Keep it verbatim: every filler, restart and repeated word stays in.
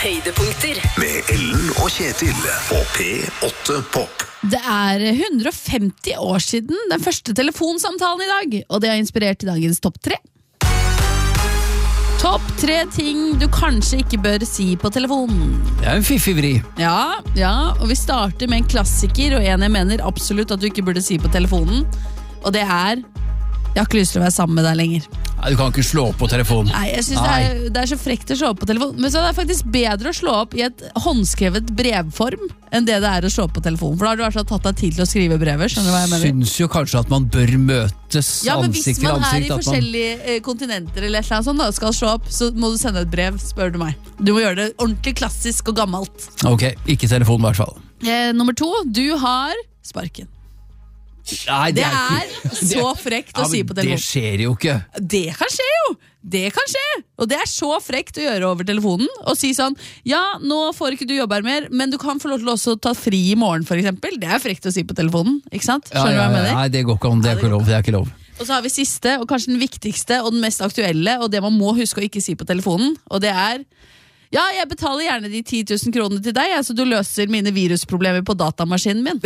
Høydepunkter med Ellen og Kjetil på P åtte Pop. Det er hundre og femti år siden den første telefonsamtalen i dag, og det har inspirert til dagens topp tre. Topp tre ting du kanskje ikke bør si på telefonen. Det er en fiffig vri. Ja, ja, og vi starter med en klassiker, og en jeg mener absolutt at du ikke burde si på telefonen, og det er: jeg har ikke lyst til å være sammen med deg lenger. Nei, du kan ikke slå opp på telefonen. Nei, jeg synes det er, det er så frekt å slå opp på telefonen. Men så er det faktisk bedre å slå opp i et håndskrevet brevform enn det det er å slå opp på telefonen. For da har du i hvert fall tatt deg tid til å skrive brever. Skjønner du hva jeg mener? Syns jo kanskje at man bør møtes ja, men ansikt til hvis man ansikt. er i forskjellige man... kontinenter eller et eller annet sånt, da, skal slå opp, så må du sende et brev, spør du meg. Du må gjøre det ordentlig klassisk og gammelt. Ok, ikke telefon i hvert fall. Eh, nummer to, du har sparken. Nei, det, det er, er så frekt å ja, si på telefonen. Det skjer jo ikke. Det kan skje jo. Det kan skje. Og det er så frekt å gjøre over telefonen og si sånn: ja, nå får ikke du jobbe her mer, men du kan få lov til også å ta fri i morgen, for eksempel. Det er frekt å si på telefonen, ikke sant? Skjønner du ja, ja, hva jeg mener? Nei, det går ikke an. Det er ikke lov. Det er ikke lov. Og så har vi siste, og kanskje den viktigste og den mest aktuelle, og det man må huske å ikke si på telefonen, og det er: ja, jeg betaler gjerne de ti tusen kronene til deg, så du løser mine virusproblemer på datamaskinen min.